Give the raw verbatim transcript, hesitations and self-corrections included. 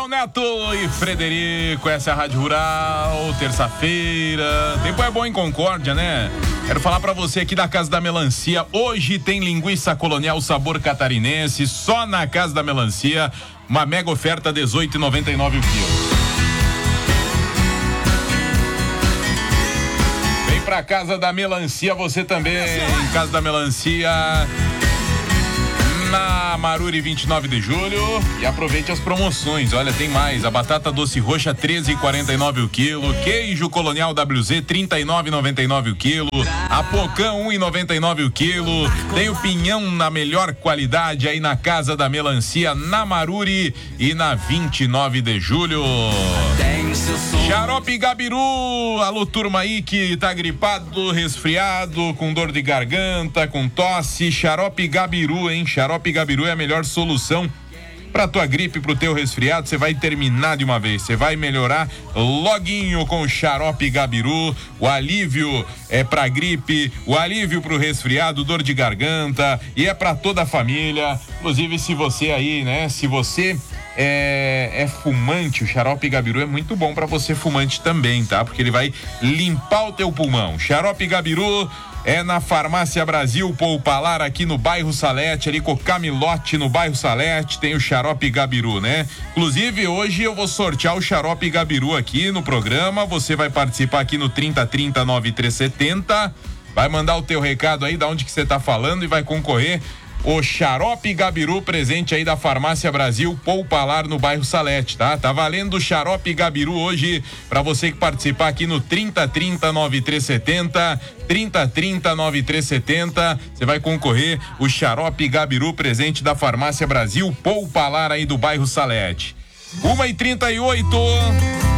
Neto e Frederico, essa é a Rádio Rural, terça-feira. Tempo é bom em Concórdia, né? Quero falar pra você aqui da Casa da Melancia. Hoje tem linguiça colonial sabor catarinense, só na Casa da Melancia. Uma mega oferta, dezoito reais e noventa e nove o quilo. Vem pra Casa da Melancia, você também. Casa da Melancia, na Maruri, vinte e nove de julho, e aproveite as promoções. Olha, tem mais. A batata doce roxa, treze reais e quarenta e nove o quilo. Queijo colonial W Z, trinta e nove reais e noventa e nove o quilo. A Pocã, um real e noventa e nove o quilo. Tem o pinhão na melhor qualidade aí na Casa da Melancia, na Maruri e na vinte e nove de julho. Xarope Gabiru, alô turma aí que tá gripado, resfriado, com dor de garganta, com tosse. Xarope Gabiru, hein? Xarope Gabiru é a melhor solução pra tua gripe, pro teu resfriado. Você vai terminar de uma vez, você vai melhorar loguinho com o Xarope Gabiru. O alívio é pra gripe, o alívio pro resfriado, dor de garganta, e é pra toda a família. Inclusive, se você aí, né, se você É, é fumante, o Xarope Gabiru é muito bom pra você fumante também, tá? Porque ele vai limpar o teu pulmão. Xarope Gabiru é na Farmácia Brasil Poupalar, aqui no bairro Salete, ali com o Camilote no bairro Salete, tem o Xarope Gabiru, né? Inclusive, hoje eu vou sortear o Xarope Gabiru aqui no programa. Você vai participar aqui no trinta trinta, nove três setenta. Vai mandar o teu recado aí, da onde que você tá falando, e vai concorrer o Xarope Gabiru, presente aí da Farmácia Brasil Poupalar no bairro Salete, tá? Tá valendo o Xarope Gabiru hoje pra você que participar aqui no trinta trinta, nove três setenta, trinta trinta, nove três setenta. Você vai concorrer o Xarope Gabiru, presente da Farmácia Brasil Poupalar aí do bairro Salete. uma e trinta e oito.